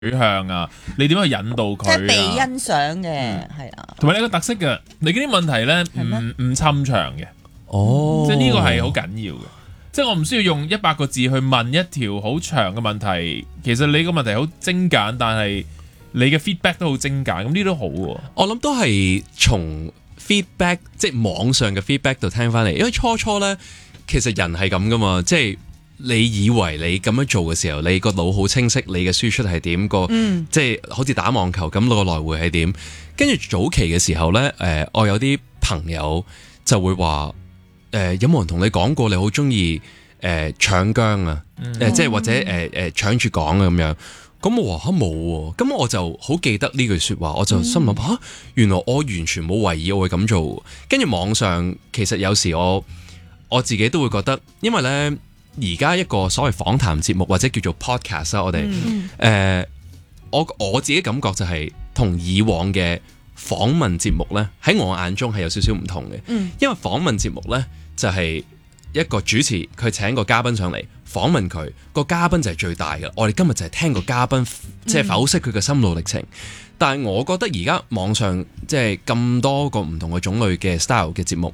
向啊，你點樣去引導佢啊？ 即係被欣賞嘅，係啊。 同埋你有個特色嘅，你嗰啲問題咧唔侵長嘅，即係呢個係好緊要嘅。即係我唔需要用100個字去問一條好長嘅問題，其實你個問題好精簡，但係你嘅 feedback 都好精簡，咁呢都好喎。 我諗都係從 feedback 即係網上嘅 feedback 度聽翻嚟，因為初咧其實人係咁噶嘛，即係你以為你咁樣做嘅時候，你個腦好清晰，你嘅輸出係點個，即係好似打網球咁個來回係點。跟住早期嘅時候咧，我有啲朋友就會話。有冇人同你講過你好中意搶姜啊？即係或者搶住講啊咁樣。咁我話冇喎。咁我就好記得呢句説話，我就心諗原來我完全冇懷疑我會咁做。跟住網上其實有時我自己都會覺得，因為呢而家一個所謂訪談節目或者叫做 podcast 啦，我哋我自己感覺就係同以往嘅訪問節目呢，喺我眼中係有少少唔同嘅。因為訪問節目呢，就係一個主持佢請個嘉賓上嚟訪問佢，個嘉賓就係最大嘅。我哋今日就係聽個嘉賓即係剖析佢嘅心路歷程。但係我覺得而家網上即係咁多個唔同嘅種類嘅 style 嘅節目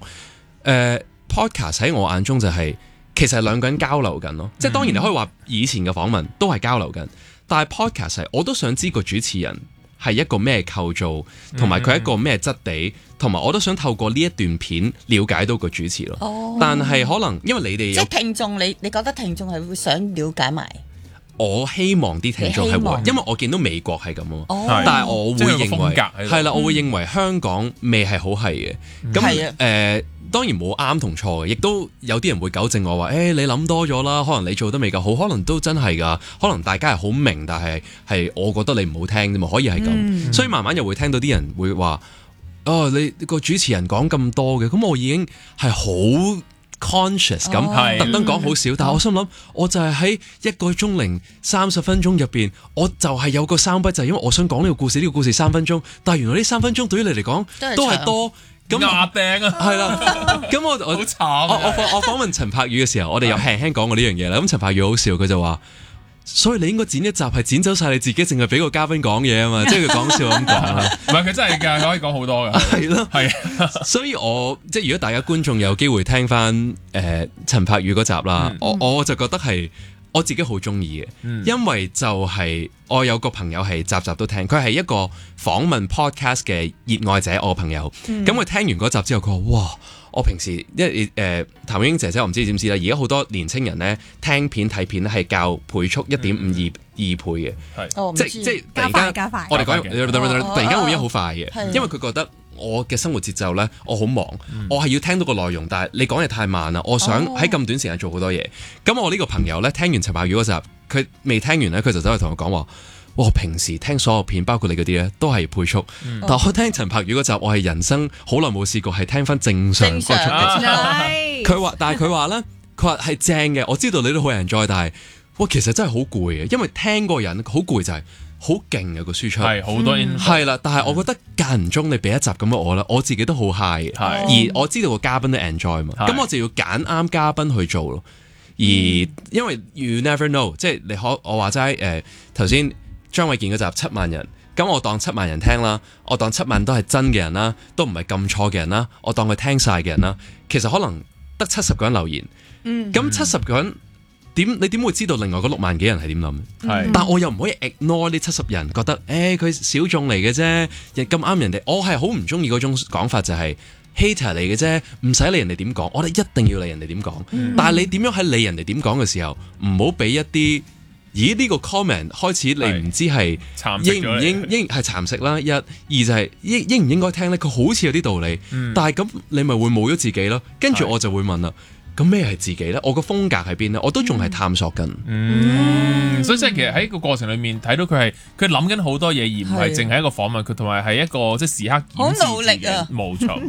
，podcast 喺我眼中就係其實係兩個人交流緊咯。即係當然你可以話以前嘅訪問都係交流緊，但係 podcast 係我都想知個主持人係一個咩構造，同埋佢係一個咩質地，同埋我都想透過呢一段片了解到個主持咯。但係可能因為你哋即係聽眾，你覺得聽眾係會想了解埋？ 我希望啲聽眾係會，因為我見到美國係咁啊，但係我會認為係啦，我會認為香港未係好係嘅。咁當然冇啱同錯嘅，亦都有啲人會糾正我話：你諗多咗啦，可能你做得未夠好，可能都真係㗎，可能大家係好明，但係我覺得你唔好聽啫嘛，可以係咁。所以慢慢又會聽到啲人會話：你個主持人講咁多嘅，咁我已經係好conscious 咁，特登講好少，但係我心諗，我就係喺1個鐘零30分鐘入邊，我就係有個3筆，就係因為我想講呢個故事3分鐘，但係原來呢3分鐘對於你嚟講都係多。咁牙釘啊， 係啦。咁我好慘。我訪問陳柏宇嘅時候，我哋又輕輕講過呢樣嘢啦。咁陳柏宇好笑，佢就話：所以你應該剪一集係剪走晒你自己，淨係俾個嘉賓講嘢啊嘛。即係佢講笑咁講啦。 唔係佢真係㗎，佢可以講好多㗎。 係咯， 係。 所以即係如果大家觀眾有機會聽翻陳柏宇嗰集啦，我就覺得係。我自己好中意嘅，因為就係我有個朋友係集集都聽，佢係一個訪問 podcast 嘅熱愛者，我個朋友。咁佢聽完嗰集之後，佢話：哇！我平時因為譚英姐姐，我唔知你知唔知啦。而家好多年青人咧聽片睇片咧係較倍速1.52倍嘅，即係突然間加快。 我哋講突然間會變得好快嘅，因為佢覺得。我嘅生活節奏呢，我好忙，我係要聽到個內容，但係你講嘢太慢啦，我想喺咁短時間做好多嘢。咁我呢個朋友呢，聽完陳柏宇嗰集，佢未聽完呢，佢就走去同我講話：我平時聽所有片，包括你嗰啲呢，都係配速，但我聽陳柏宇嗰集，我係人生好耐冇試過係聽翻正常嗰個速度。佢話，但係佢話呢，佢話係正嘅，我知道你都好enjoy，但係其實真係好攰嘅，因為聽嗰個人好攰就係。好勁嘅個輸出， 係好多 info 係啦，但係我覺得間唔中你俾一集咁嘅我咧，我自己都好 high 嘅，而我知道個嘉賓都 enjoy 嘛，咁我就要揀啱嘉賓去做咯。而因為 you never know， 即係我話齋頭先張衛健嗰集7萬人，咁我當7萬人聽啦，我當7萬都係真嘅人啦，都唔係撳錯嘅人啦，我當佢聽晒嘅人啦，其實可能得70個人留言，咁70個人。你點會知道另外嗰6萬幾人係點諗？但我又唔可以 ignore 呢70人，覺得佢小眾嚟嘅啫，咁啱人哋。我係好唔中意嗰種講法，就係 hater 嚟嘅啫，唔使理人哋點講，我哋一定要理人哋點講。但係你點樣喺理人哋點講嘅時候，唔好俾一啲呢個 comment 開始，你唔知係應唔應係蠶食啦。二就係應唔應該聽咧？佢好似有啲道理，但係咁你咪會冇咗自己咯。跟住我就會問啦。咁咩係自己咧？我個風格喺邊咧？我都仲係探索緊。 所以即係其實喺個過程裏面睇到佢諗緊好多嘢，而唔係淨係一個訪問佢，同埋係一個即係時刻檢視自己。好努力啊！冇錯。